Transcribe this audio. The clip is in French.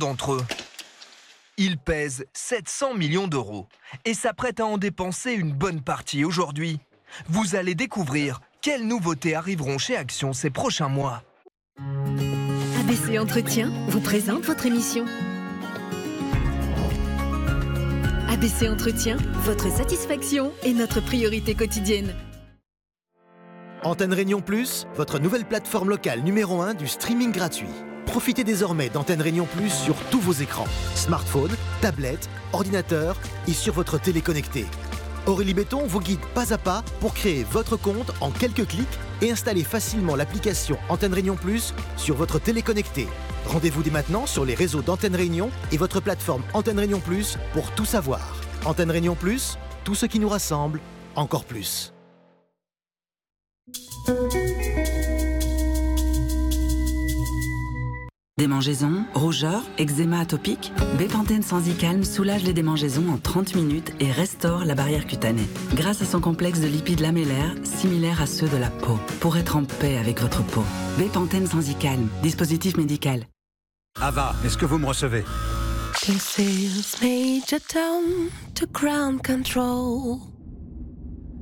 d'entre eux. Ils pèsent 700 millions d'euros et s'apprêtent à en dépenser une bonne partie aujourd'hui. Vous allez découvrir quelles nouveautés arriveront chez Action ces prochains mois. ABC Entretien vous présente votre émission. ABC Entretien, votre satisfaction est notre priorité quotidienne. Antenne Réunion Plus, votre nouvelle plateforme locale numéro 1 du streaming gratuit. Profitez désormais d'Antenne Réunion Plus sur tous vos écrans, smartphones, tablettes, ordinateurs et sur votre télé connectée. Aurélie Béton vous guide pas à pas pour créer votre compte en quelques clics et installer facilement l'application Antenne Réunion Plus sur votre télé connectée. Rendez-vous dès maintenant sur les réseaux d'Antenne Réunion et votre plateforme Antenne Réunion Plus pour tout savoir. Antenne Réunion Plus, tout ce qui nous rassemble, encore plus. Démangeaisons, rougeur, eczéma atopique, Bepanthen Sensicalm soulage les démangeaisons en 30 minutes et restaure la barrière cutanée. Grâce à son complexe de lipides lamellaires, similaire à ceux de la peau, pour être en paix avec votre peau. Bepanthen Sensicalm, dispositif médical. Ava, est-ce que vous me recevez? This is Major Tom to ground control.